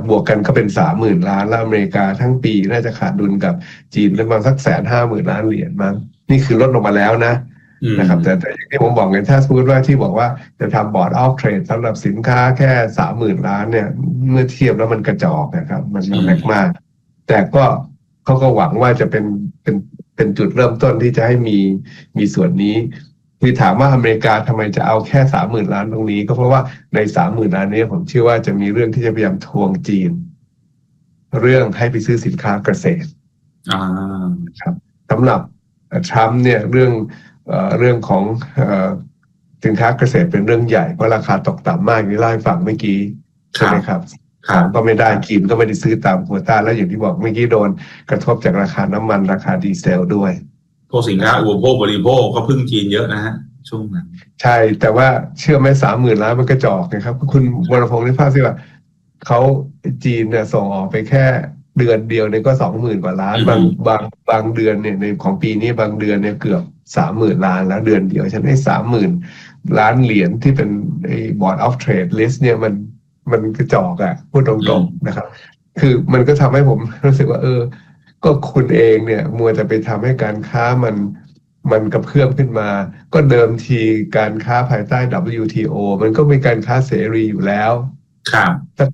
บวกกันก็เป็น30,000 ล้านแล้วอเมริกาทั้งปีน่าจะขาดดุลกับจีนประมาณสัก150,000 ล้านเหรียญมั้งนี่คือลดลงมาแล้วนะครับแต่อย่างที่ผมบอกไงถ้าสมมติว่าที่บอกว่าจะทำบอร์ดออฟเทรดสำหรับสินค้าแค่30,000 ล้านเนี่ยเมื่อเทียบแล้วมันกระจอกนะครับมันเล็กมากแต่ก็เขาก็หวังว่าจะเป็นจุดเริ่มต้นที่จะให้มีส่วนนี้คือถามว่าอเมริกาทำไมจะเอาแค่30,000 ล้านตรงนี้ก็เพราะว่าใน30,000 ล้านนี้ผมเชื่อว่าจะมีเรื่องที่จะพยายามทวงจีนเรื่องให้ไปซื้อสินค้าเกษตรครับสำหรับทรัมป์เนี่ยเรื่องของสินค้าเกษตรเป็นเรื่องใหญ่เพราะราคาตกต่ำมากที่เล่าให้ฟังเมื่อกี้ใช่ไหมครับของก็ไม่ได้จีนก็ไม่ได้ซื้อตามโควต้าแล้วอย่างที่บอกเมื่อกี้โดนกระทบจากราคาน้ำมันราคาดีเซลด้วยพวกสินค้าอุปโภคบริโภคก็พึ่งจีนเยอะนะฮะช่วงนั้นใช่แต่ว่าเชื่อไหม30,000 ล้านมันกระจอกนะครับคุณวรพงศ์ได้ภาพสิว่าเขาจีนเนี่ยส่งออกไปแค่เดือนเดียวเนี่ยก็20,000 กว่าล้านบางเดือนเนี่ยในของปีนี้บางเดือนเนี่ยเกือบ30,000 ล้านแล้วเดือนเดียวฉะนั้น30,000 ล้านเหรียญที่เป็นไอ้ Board of Trade List เนี่ยมันกระจอกอ่ะพูดตรงๆนะครับคือมันก็ทำให้ผมรู้สึกว่าก็คุณเองเนี่ยมัวแต่ไปทำให้การค้ามันกระเพื่อมขึ้นมาก็เดิมทีการค้าภายใต้ WTO มันก็เป็นการค้าเสรีอยู่แล้วสัก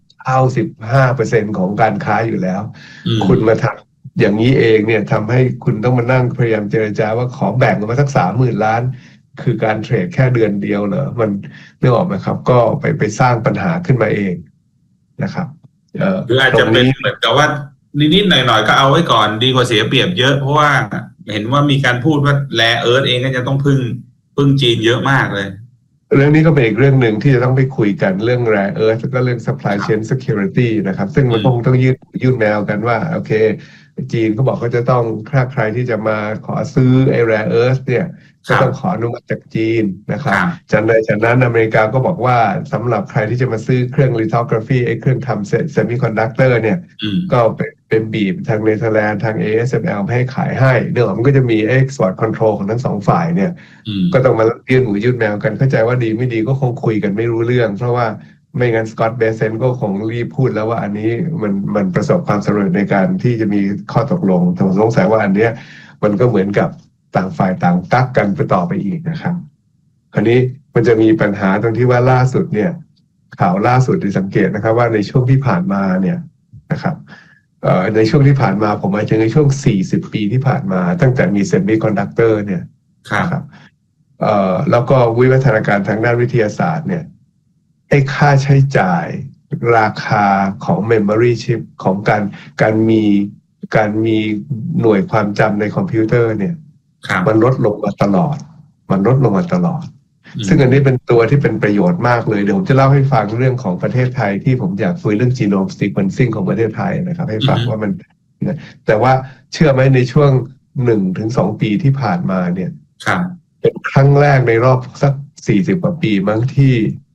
15%ของการค้าอยู่แล้วคุณมาทำอย่างนี้เองเนี่ยทำให้คุณต้องมานั่งพยายามเจรจาว่าขอแบ่งมาสัก30,000 ล้านคือการเทรดแค่เดือนเดียวเหรอมันนึกออกไหมครับก็ไปสร้างปัญหาขึ้นมาเองนะครับคืออาจจะเป็นเหมือนกับว่านิดๆหน่อยๆก็เอาไว้ก่อนดีกว่าเสียเปรียบเยอะเพราะว่าเห็นว่ามีการพูดว่าแร่เอิร์ธเองก็จะต้องพึ่งจีนเยอะมากเลยเรื่องนี้ก็เป็นอีกเรื่องหนึ่งที่จะต้องไปคุยกันเรื่อง rare earth แล้วก็เรื่อง supply chain security นะครับซึ่งมันคงต้องยื่นแนวกันว่าโอเคจีนเขาบอกเขาจะต้องถ้าใครที่จะมาขอซื้อไอ้ rare earth เนี่ยก็ต้องขออนุมัติจากจีนนะครับจากนั้นอเมริกาก็บอกว่าสำหรับใครที่จะมาซื้อเครื่อง lithography ไอ้เครื่องทำ semiconductor เนี่ยก็เป็นบีบทางเนเธอร์แลนด์ทาง ASML ให้ขายให้เนื่องจากมันก็จะมี export control ของทั้งสองฝ่ายเนี่ยก็ต้องมายื่นหมูยื่นแมวกันเข้าใจว่าดีไม่ดีก็คงคุยกันไม่รู้เรื่องเพราะว่าไม่งั้นสกอตต์เบเซนก็คงรีบพูดแล้วว่าอันนี้มันประสบความสำเร็จในการที่จะมีข้อตกลงแต่ผมสงสัยว่าอันเนี้ยมันก็เหมือนกับต่างฝ่ายต่างกักกันไปต่อไปอีกนะครับคราวนี้มันจะมีปัญหาตรงที่ว่าล่าสุดเนี่ยข่าวล่าสุดที่สังเกตนะครับว่าในช่วงที่ผ่านมาเนี่ยนะครับในช่วงที่ผ่านมาผมหมายถึงในช่วง40 ปีที่ผ่านมาตั้งแต่มีเซมิคอนดักเตอร์เนี่ยครับแล้วก็วิวัฒนาการทางด้านวิทยาศาสตร์เนี่ยไอ้ค่าใช้จ่ายราคาของ memory chip ของการมีหน่วยความจำในคอมพิวเตอร์เนี่ยมันลดลงมาตลอดซึ่งอันนี้เป็นตัวที่เป็นประโยชน์มากเลยเดี๋ยวผมจะเล่าให้ฟังเรื่องของประเทศไทยที่ผมอยากคุยเรื่อง genome sequencing ของประเทศไทยนะครับให้ฟังว่ามันแต่ว่าเชื่อไหมในช่วง 1-2 ปีที่ผ่านมาเนี่ยเป็นครั้งแรกในรอบสัก40 กว่าปีมั้งที่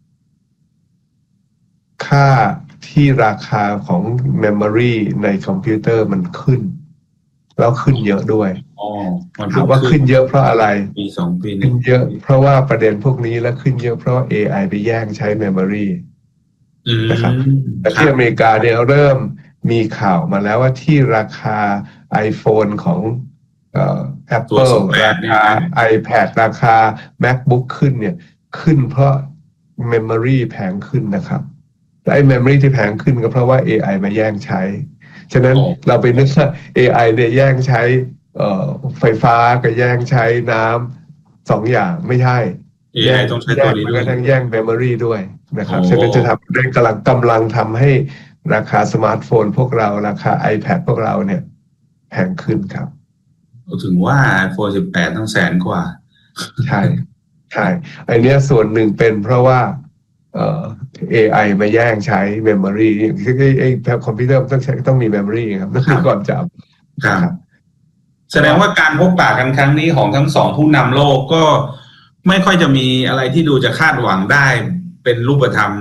ค่าที่ราคาของ memory ในคอมพิวเตอร์มันขึ้นแล้วขึ้นเยอะด้วยถามว่าขึ้นเยอะเพราะอะไรขึ้นเยอะเพราะว่าประเด็นพวกนี้แล้วขึ้นเยอะเพราะ AI ไปแย่งใช้ memory นะครับแต่ที่อเมริกาเนี่ยเริ่มมีข่าวมาแล้วว่าที่ราคา iPhone ของApple ราคา iPad ราคา MacBook ขึ้นเนี่ยขึ้นเพราะ memory แพงขึ้นนะครับและไอ้ memory ที่แพงขึ้นก็เพราะว่า AI มาแย่งใช้ฉะนั้นเราไปนึกว่า AI เนี่ยแย่งใช้ไฟฟ้ากับแย่งใช้น้ำ2 อย่างไม่ใช่ AI ต้องใช้ตัวนี้ด้วยทั้งแย่ง memory ด้วยนะครับฉะนั้นจะทำได้กำลังทำให้ราคาสมาร์ทโฟนพวกเราราคา iPad พวกเราเนี่ยแพงขึ้นครับถึงว่า iPhone 18 ต้อง100,000 กว่าใช่ไอเนี้ยส่วนหนึ่งเป็นเพราะว่าAI มาแย่งใช้ memory ไอ้คอมพิวเตอร์ต้องมี memory ครับนั่นคือก่อนจับแสดงว่าการพบปะกันครั้งนี้ของทั้ง2ผู้นำโลกก็ไม่ค่อยจะมีอะไรที่ดูจะคาดหวังได้เป็นรูปธรรม